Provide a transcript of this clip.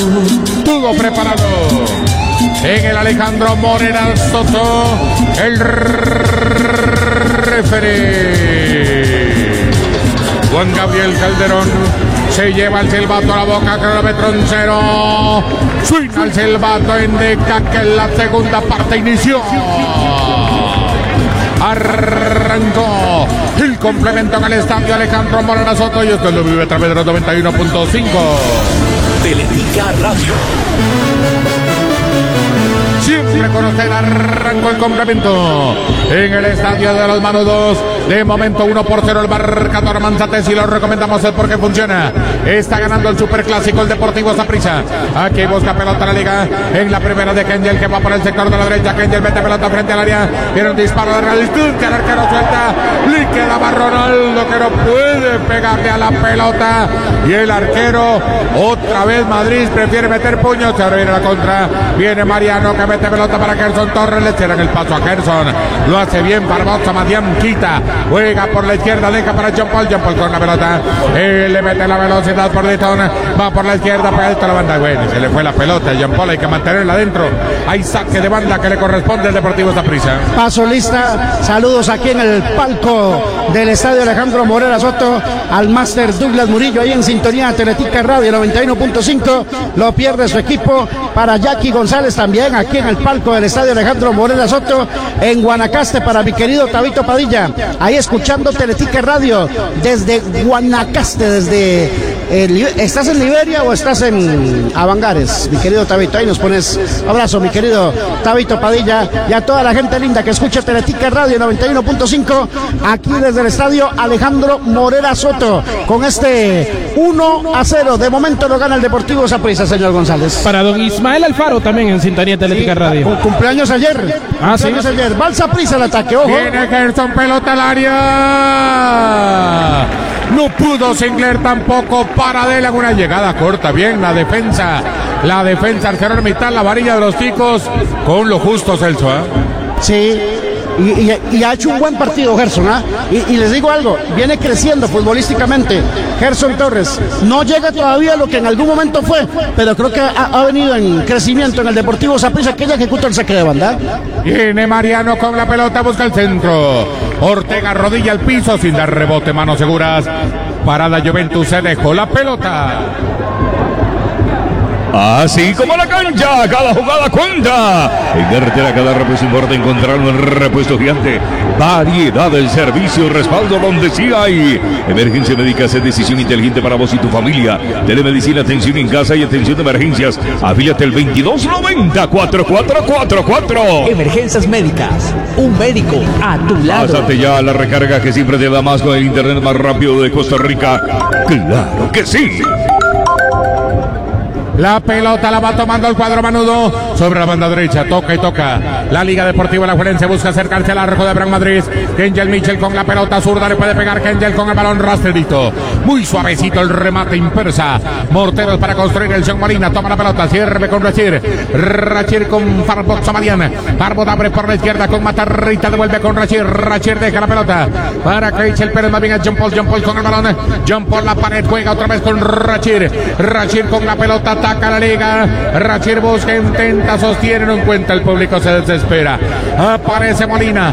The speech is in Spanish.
Todo preparado. En el Alejandro Morera Soto, el referee Juan Gabriel Calderón se lleva el silbato a la boca, cronómetro en cero. Suena el silbato, indica que la segunda parte inició. Arrancó el complemento en el estadio Alejandro Morera Soto y usted lo vive a través de los 91.5. Teletica Radio. Siempre con usted arrancó el complemento en el estadio de los Manudos. De momento 1-0 el marcador Manzate. Si lo recomendamos es porque funciona. Está ganando el superclásico el Deportivo Saprissa. Aquí busca pelota la liga en la primera de Kengel, que va por el sector de la derecha. Kengel mete pelota frente al área. Viene un disparo de real distancia. El arquero suelta. Le quedaba Ronaldo, que no puede pegarle a la pelota. Y el arquero otra vez Madrid prefiere meter puños. Ahora viene la contra. Viene Mariano, que mete pelota para Gerson Torres. Le cierran el paso a Gerson. Lo hace bien Barbosa. Madián quita. Juega por la izquierda. Deja para John Paul. John Paul con la pelota. Le mete la velocidad por Dayton. Va por la izquierda. Para esto la banda. Bueno, se le fue la pelota. John Paul hay que mantenerla adentro. Hay saque de banda que le corresponde al Deportivo Saprissa. Paso lista. Saludos aquí en el palco del estadio Alejandro Morera Soto al máster Douglas Murillo, ahí en sintonía de Teletica Radio 91.5. Lo pierde su equipo. Para Jackie González también aquí en el palco del estadio Alejandro Morera Soto en Guanacaste, para mi querido Tabito Padilla, ahí escuchando Teletica Radio desde Guanacaste, desde ¿estás en Liberia o estás en Avangares, mi querido Tabito? Ahí nos pones abrazo, mi querido Tabito Padilla, y a toda la gente linda que escucha Teletica Radio 91.5 aquí desde el estadio Alejandro Morera Soto con este 1-0. De momento lo gana el Deportivo Saprissa, señor González. Para don Ismael Alfaro también en sintonía Teletica Radio. Cumpleaños ayer. Cumpleaños ayer. Va el Saprissa al ataque, ojo. Viene Gerson, pelota al área. No pudo Singler tampoco. Paradela en una llegada corta. Bien la defensa al cerrar mitad, la varilla de los chicos con lo justo, Celso. Sí. Y ha hecho un buen partido Gerson, y les digo algo, viene creciendo futbolísticamente Gerson Torres. No llega todavía a lo que en algún momento fue, pero creo que ha venido en crecimiento en el Deportivo Saprissa, que ella ejecuta el saque de banda. Viene Mariano con la pelota, busca el centro. Ortega rodilla al piso sin dar rebote, manos seguras. Para la Juventus se dejó la pelota. Así como la cancha, cada jugada cuenta. En carretera, cada repuesto importa encontrar un repuesto gigante. Variedad del servicio y respaldo donde sí hay. Emergencia médica, es decisión inteligente para vos y tu familia. Telemedicina, atención en casa y atención de emergencias. Afíliate el 2290-4444. Emergencias médicas. Un médico a tu lado. Pásate ya a la recarga que siempre te da más con el internet más rápido de Costa Rica. ¡Claro que sí! La pelota la va tomando el cuadro Manudo sobre la banda derecha, toca y toca. La Liga Deportiva Alajuelense busca acercarse al arco de Bran Madrid. Kengel Mitchell con la pelota zurda, le puede pegar Kengel con el balón rastrerito. Muy suavecito el remate impersa. Morteros para construir el Sean Molina, toma la pelota, sirve con Rachir. Rachir con Farbot Samadian. Farbot abre por la izquierda con Matarrita, devuelve con Rachir. Rachir deja la pelota para Creichel Pérez, más bien a John Paul. John Paul con el balón. John Paul la pared, juega otra vez con Rachir. Rachir con la pelota, ataca la liga. Rachir busca, intenta, sostiene, no encuentra, el público se desespera. Aparece Molina.